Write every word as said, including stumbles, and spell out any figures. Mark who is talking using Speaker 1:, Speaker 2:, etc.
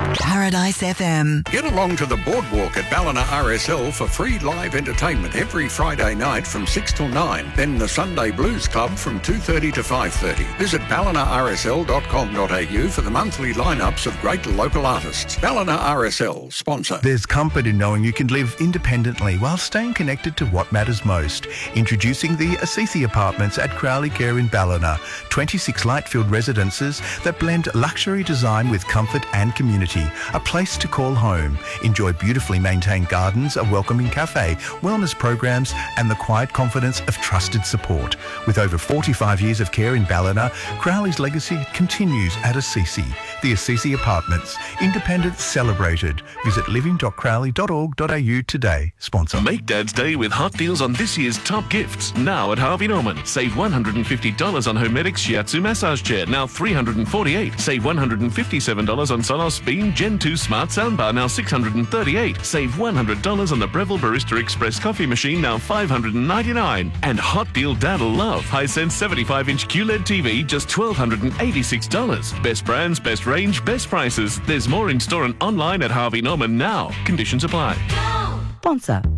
Speaker 1: Paradise F M.
Speaker 2: Get along to the boardwalk at Ballina R S L for free live entertainment every Friday night from six till nine. Then the Sunday Blues Club from two thirty to five thirty. Visit ballina r s l dot com dot a u for the monthly lineups of great local artists. Ballina R S L, sponsor.
Speaker 3: There's comfort in knowing you can live independently while staying connected to what matters most. Introducing the Assisi Apartments at Crowley Care in Ballina. twenty-six light-filled residences that blend luxury design with comfort and community. A place to call home. Enjoy beautifully maintained gardens, a welcoming cafe, wellness programs and the quiet confidence of trusted support. With over forty-five years of care in Ballina, Crowley's legacy continues at Assisi. The Assisi Apartments. Independence celebrated. Visit living dot crowley dot org dot a u today. Sponsor.
Speaker 4: Make Dad's Day with hot deals on this year's top gifts. Now at Harvey Norman. Save one hundred fifty dollars on Homedics Shiatsu Massage Chair. Now three hundred forty-eight dollars. Save one hundred fifty-seven dollars on Sonos Beam Gen two Smart Soundbar. Now six hundred thirty-eight dollars. Save one hundred dollars on the Breville Barista Express Coffee Machine. Now five hundred ninety-nine dollars. And hot deal Dad'll love. Hisense seventy-five inch Q L E D T V. Just one thousand two hundred eighty-six dollars. Best brands, best range, best prices. There's more in store and online at Harvey Norman now. Conditions apply.
Speaker 1: Sponsor.